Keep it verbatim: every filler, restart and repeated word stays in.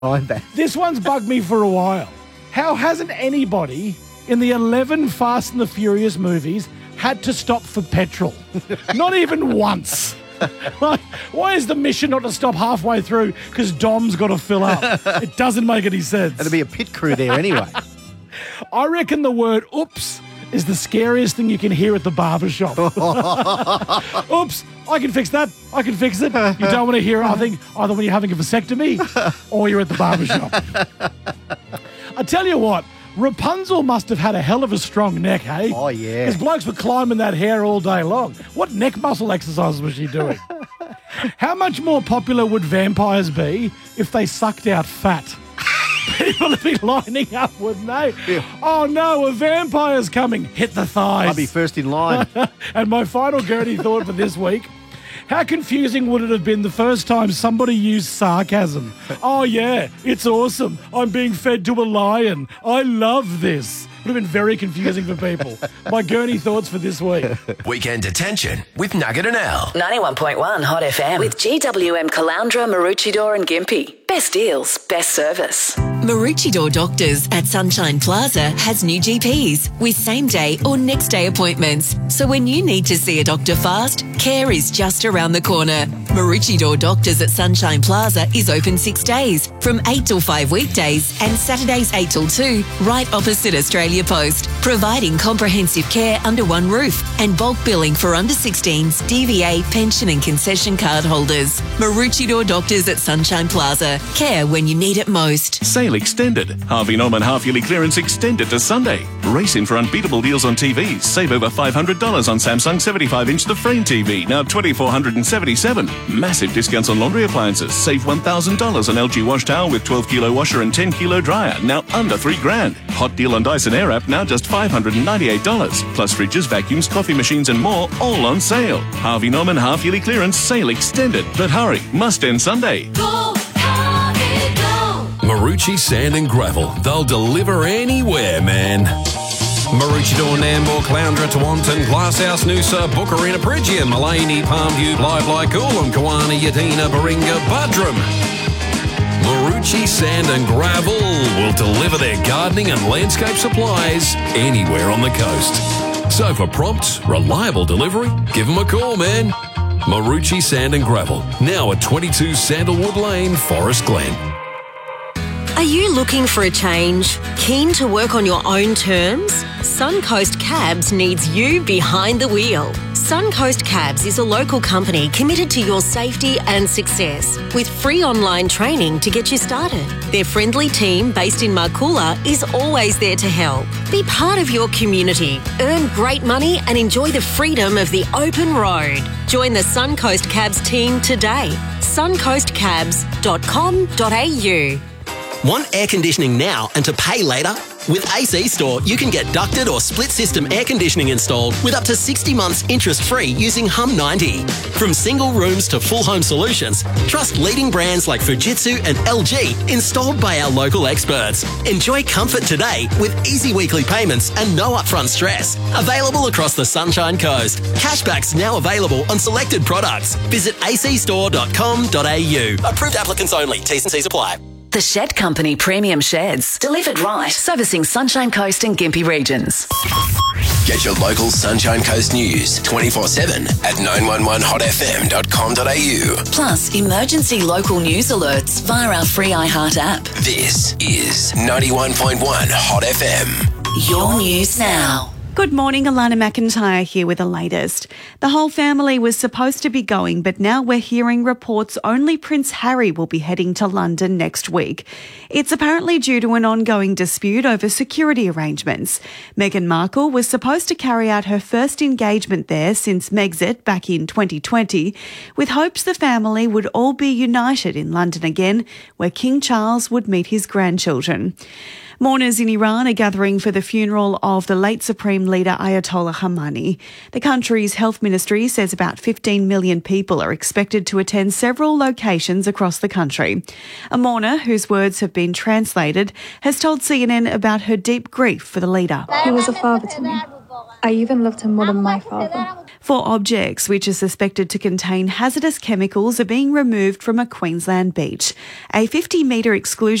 behind that. This one's bugged me for a while. How hasn't anybody in the eleven Fast and the Furious movies had to stop for petrol? Not even once. Like, why is the mission not to stop halfway through? Because Dom's got to fill up. It doesn't make any sense. There'll be a pit crew there anyway. I reckon the word oops is the scariest thing you can hear at the barbershop. Oops, I can fix that. I can fix it. You don't want to hear it, I think, either when you're having a vasectomy or you're at the barbershop. I tell you what, Rapunzel must have had a hell of a strong neck, hey? Oh, yeah. Because blokes were climbing that hair all day long. What neck muscle exercises was she doing? How much more popular would vampires be if they sucked out fat? People would be lining up, wouldn't they? Yeah. Oh, no, a vampire's coming. Hit the thighs. I'll be first in line. And my final Gertie thought for this week, how confusing would it have been the first time somebody used sarcasm? Oh, yeah, it's awesome. I'm being fed to a lion. I love this. Would have been very confusing for people. My Gurney thoughts for this week. Weekend Detention with Nugget and Al. ninety-one point one Hot F M with G W M Caloundra, Maroochydore and Gympie. Best deals, best service. Maroochydore Doctors at Sunshine Plaza has new G Ps with same-day or next-day appointments. So when you need to see a doctor fast, care is just around the corner. Maroochydore Doctors at Sunshine Plaza is open six days, from eight till five weekdays and Saturdays eight till two, right opposite Australia Post, providing comprehensive care under one roof and bulk billing for under sixteens, D V A, pension and concession card holders. Maroochydore Doctors at Sunshine Plaza. Care when you need it most. Sale extended. Harvey Norman half-yearly clearance extended to Sunday. Race in for unbeatable deals on T Vs. Save over five hundred dollars on Samsung seventy-five inch The Frame T V, now two thousand four hundred seventy-seven dollars. Massive discounts on laundry appliances. Save one thousand dollars on L G wash towel with twelve kilo washer and ten kilo dryer, now under three grand. Hot deal on Dyson Airwrap, now just five hundred ninety-eight dollars. Plus fridges, vacuums, coffee machines and more, all on sale. Harvey Norman half-yearly clearance, sale extended. But hurry, must end Sunday. Go, Harvey, go! Marucci Sand and Gravel. They'll deliver anywhere, man. Maroochydore, Nambour, Caloundra, Tewantin, Glasshouse, Noosa, Bookerina, Peregia, Maleny, Palmview, Bly Bly, Coolum, Kawana, Yadina, Baringa, Budrum. Marucci Sand and Gravel will deliver their gardening and landscape supplies anywhere on the coast. So for prompt, reliable delivery, give them a call, man. Marucci Sand and Gravel, now at twenty-two Sandalwood Lane, Forest Glen. Are you looking for a change? Keen to work on your own terms? Suncoast Cabs needs you behind the wheel. Suncoast Cabs is a local company committed to your safety and success with free online training to get you started. Their friendly team based in Marcoola is always there to help. Be part of your community, earn great money and enjoy the freedom of the open road. Join the Suncoast Cabs team today. suncoast cabs dot com dot a u. Want air conditioning now and to pay later? With A C Store, you can get ducted or split system air conditioning installed with up to sixty months interest-free using Hum ninety. From single rooms to full home solutions, trust leading brands like Fujitsu and L G installed by our local experts. Enjoy comfort today with easy weekly payments and no upfront stress. Available across the Sunshine Coast. Cashbacks now available on selected products. Visit a c store dot com dot a u. Approved applicants only. T's and C's apply. The Shed Company Premium Sheds. Delivered right. Servicing Sunshine Coast and Gympie regions. Get your local Sunshine Coast news twenty-four seven at nine one one hot f m dot com dot a u. Plus, emergency local news alerts via our free iHeart app. This is ninety-one point one Hot F M. Your news now. Good morning, Alana McIntyre here with the latest. The whole family was supposed to be going, but now we're hearing reports only Prince Harry will be heading to London next week. It's apparently due to an ongoing dispute over security arrangements. Meghan Markle was supposed to carry out her first engagement there since Megxit back in twenty twenty, with hopes the family would all be united in London again, where King Charles would meet his grandchildren. Mourners in Iran are gathering for the funeral of the late Supreme Leader Ayatollah Khamenei. The country's health ministry says about fifteen million people are expected to attend several locations across the country. A mourner, whose words have been translated, has told C N N about her deep grief for the leader. He was a father to me. I even loved him more than my father. Four objects which are suspected to contain hazardous chemicals are being removed from a Queensland beach. A fifty metre exclusion